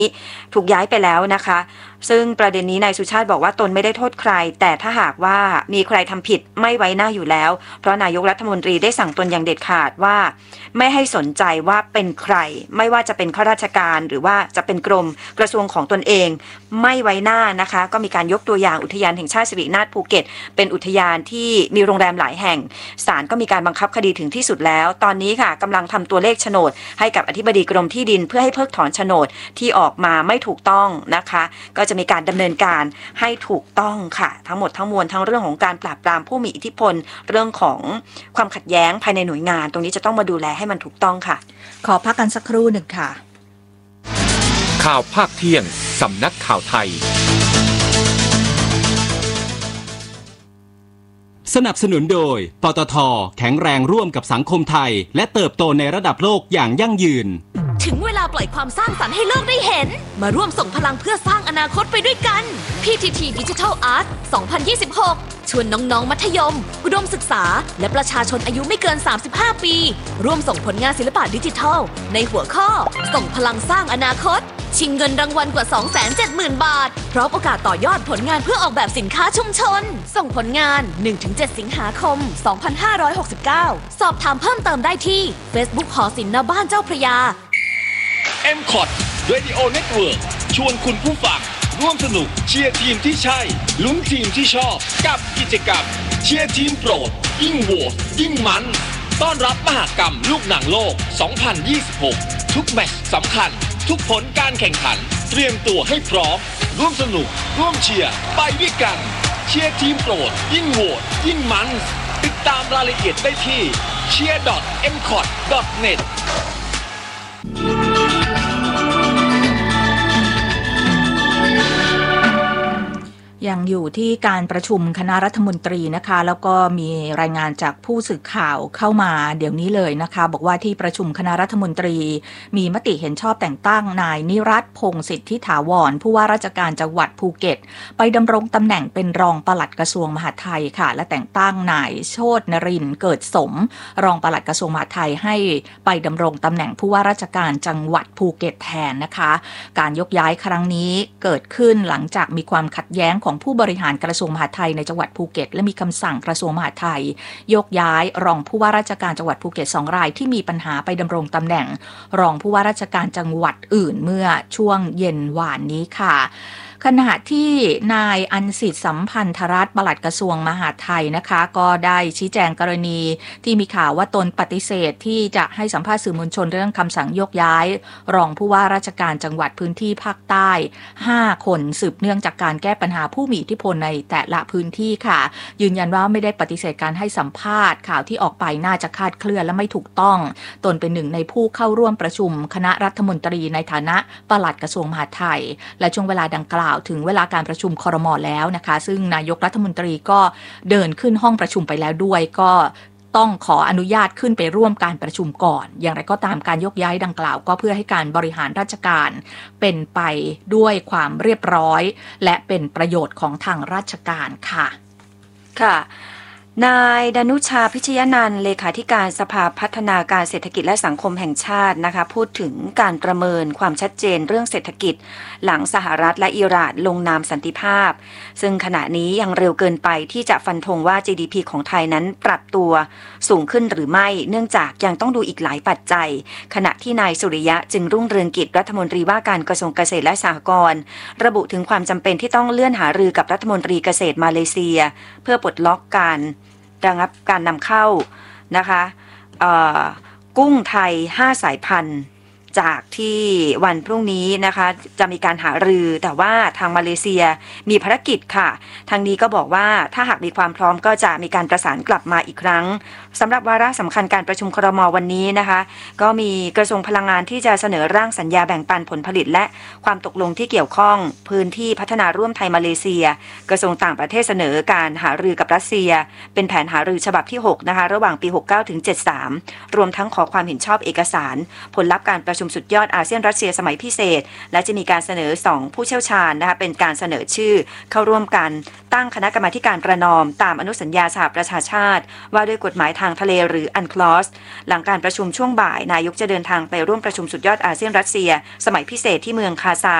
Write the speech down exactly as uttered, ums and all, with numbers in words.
ถูกย้ายไปแล้วนะคะซึ่งประเด็นนี้นายสุชาติบอกว่าตนไม่ได้โทษใครแต่ถ้าหากว่ามีใครทำผิดไม่ไว้หน้าอยู่แล้วเพราะนายกรัฐมนตรีได้สั่งตนอย่างเด็ดขาดว่าไม่ให้สนใจว่าเป็นใครไม่ว่าจะเป็นข้าราชการหรือว่าจะเป็นกรมกระทรวงของตนเองไม่ไว้หน้านะคะก็มีการยกตัวอย่างอุทยานแห่งชาติสิรินาถภูเก็ตเป็นอุทยานที่มีโรงแรมหลายแห่งศาลก็มีการบังคับคดีถึงที่สุดแล้วตอนนี้ค่ะกำลังทำตัวเลขโฉนดให้กับอธิบดีกรมที่ดินเพื่อให้เพิกถอนโฉนดที่ออกมาไม่ถูกต้องนะคะก็จะมีการดำเนินการให้ถูกต้องค่ะทั้งหมดทั้งมวลทั้งเรื่องของการปราบปรามผู้มีอิทธิพลเรื่องของความขัดแย้งภายในหน่วยงานตรงนี้จะต้องมาดูแลให้มันถูกต้องค่ะขอพักกันสักครู่หนึ่งค่ะข่าวภาคเที่ยงสำนักข่าวไทยสนับสนุนโดยปตท.แข็งแรงร่วมกับสังคมไทยและเติบโตในระดับโลกอย่างยั่งยืนถึงเวลาปล่อยความสร้างสรรค์ให้โลกได้เห็นมาร่วมส่งพลังเพื่อสร้างอนาคตไปด้วยกัน พี ที ที Digital Art สองพันยี่สิบหกชวนน้องๆมัธยมอุดมศึกษาและประชาชนอายุไม่เกินสามสิบห้าปีร่วมส่งผลงานศิลปะดิจิทัลในหัวข้อส่งพลังสร้างอนาคตชิงเงินรางวัลกว่า สองแสนเจ็ดหมื่น บาทพร้อมโอกาสต่อยอดผลงานเพื่อออกแบบสินค้าชุมชนส่งผลงาน หนึ่งถึงเจ็ด สิงหาคม สองพันห้าร้อยหกสิบเก้า สอบถามเพิ่มเติมได้ที่ Facebook หอศิลป์ณบ้านเจ้าพระยาเอ็ม คอท Radio Network ชวนคุณผู้ฟังร่วมสนุกเชียร์ทีมที่ใช่ลุ้นทีมที่ชอบกับกิจกรรมเชียร์ทีมโปรดยิ่งโหวตยิ่งมันต้อนรับมหกรรมลูกหนังโลก สองพันยี่สิบหก ทุกแมตช์สำคัญทุกผลการแข่งขันเตรียมตัวให้พร้อมร่วมสนุกร่วมเชียร์ไปด้วยกันเชียร์ทีมโปรดยิ่งโหวตยิ่งมันติดตามรายละเอียดได้ที่ เชียร์ ดอท เอ็ม คอท ดอท เน็ตยังอยู่ที่การประชุมคณะรัฐมนตรีนะคะแล้วก็มีรายงานจากผู้สื่อข่าวเข้ามาเดี๋ยวนี้เลยนะคะบอกว่าที่ประชุมคณะรัฐมนตรีมีมติเห็นชอบแต่งตั้งนายนิรัตน์พงษ์สิทธิถาวรผู้ว่าราชการจังหวัดภูเก็ตไปดำรงตำแหน่งเป็นรองปลัดกระทรวงมหาดไทยค่ะและแต่งตั้งนายโชตินรินทร์เกิดสมรองปลัดกระทรวงมหาดไทยให้ไปดำรงตำแหน่งผู้ว่าราชการจังหวัดภูเก็ตแทนนะคะการยกย้ายครั้งนี้เกิดขึ้นหลังจากมีความขัดแย้งของผู้บริหารกระทรวงมหาดไทยในจังหวัดภูเก็ตและมีคำสั่งกระทรวงมหาดไทยยกย้ายรองผู้ว่าราชการจังหวัดภูเก็ตสองรายที่มีปัญหาไปดำรงตำแหน่งรองผู้ว่าราชการจังหวัดอื่นเมื่อช่วงเย็นวานนี้ค่ะขณะที่นายอันสิทธิ์สัมพันธรัตน์ปลัดกระทรวงมหาดไทยนะคะก็ได้ชี้แจงกรณีที่มีข่าวว่าตนปฏิเสธที่จะให้สัมภาษณ์สื่อมวลชนเรื่องคำสั่งยกย้ายรองผู้ว่าราชการจังหวัดพื้นที่ภาคใต้ห้าคนสืบเนื่องจากการแก้ปัญหาผู้มีอิทธิพลในแต่ละพื้นที่ค่ะยืนยันว่าไม่ได้ปฏิเสธการให้สัมภาษณ์ข่าวที่ออกไปน่าจะคลาดเคลื่อนและไม่ถูกต้องตนเป็นหนึ่งในผู้เข้าร่วมประชุมคณะรัฐมนตรีในฐานะปลัดกระทรวงมหาดไทยและช่วงเวลาดังกล่าวถึงเวลาการประชุมครม.แล้วนะคะซึ่งนายกรัฐมนตรีก็เดินขึ้นห้องประชุมไปแล้วด้วยก็ต้องขออนุญาตขึ้นไปร่วมการประชุมก่อนอย่างไรก็ตามการยกย้ายดังกล่าวก็เพื่อให้การบริหารราชการเป็นไปด้วยความเรียบร้อยและเป็นประโยชน์ของทางราชการค่ะค่ะนายดนุชาพิชยนันท์เลขาธิการสภาพัฒนาการเศรษฐกิจและสังคมแห่งชาตินะคะพูดถึงการประเมินความชัดเจนเรื่องเศรษฐกิจหลังสหรัฐและอิหร่านลงนามสันติภาพซึ่งขณะนี้ยังเร็วเกินไปที่จะฟันธงว่า จี ดี พี ของไทยนั้นปรับตัวสูงขึ้นหรือไม่เนื่องจากยังต้องดูอีกหลายปัจจัยขณะที่นายสุริยะจึงรุ่งเรืองกิจรัฐมนตรีว่าการกระทรวงเกษตรและสหกรณ์ระบุถึงความจำเป็นที่ต้องเลื่อนหารือกับรัฐมนตรีเกษตรมาเลเซียเพื่อปลดล็อกการระงับการนำเข้านะคะกุ้งไทยห้าสายพันธุ์จากที่วันพรุ่งนี้นะคะจะมีการหารือแต่ว่าทางมาเลเซียมีภารกิจค่ะทางนี้ก็บอกว่าถ้าหากมีความพร้อมก็จะมีการประสานกลับมาอีกครั้งสำหรับวาระสำคัญการประชุมครม.วันนี้นะคะก็มีกระทรวงพลังงานที่จะเสนอร่างสัญญาแบ่งปันผลผลิตและความตกลงที่เกี่ยวข้องพื้นที่พัฒนาร่วมไทยมาเลเซียกระทรวงต่างประเทศเสนอการหารือกับรัสเซียเป็นแผนหารือฉบับที่หกนะคะระหว่างปีหกสิบเก้าถึงเจ็ดสิบสามรวมทั้งขอความเห็นชอบเอกสารผลลัพธ์การประชุมชุมสุดยอดอาเซียนรัสเซียสมัยพิเศษและจะมีการเสนอสองผู้เชี่ยวชาญนะคะเป็นการเสนอชื่อเข้าร่วมกันตั้งคณะกรรมาการประนอมตามอนุสัญญาสหประชาชาติว่าด้วยกฎหมายทางทะเลหรืออันคลอสหลังการประชุมช่วงบ่ายนายกจะเดินทางไปร่วมประชุมสุดยอดอาเซียนรัสเซียสมัยพิเศษที่เมืองคาซา